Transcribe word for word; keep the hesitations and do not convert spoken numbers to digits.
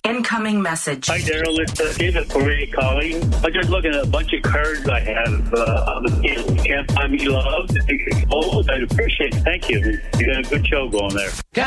Incoming message. Hi, Daryl. It's uh, David Correa calling. I'm just looking at a bunch of cards I have uh, on the field. Can't Buy Me Love. I'd appreciate it. Thank you. You got a good show going there.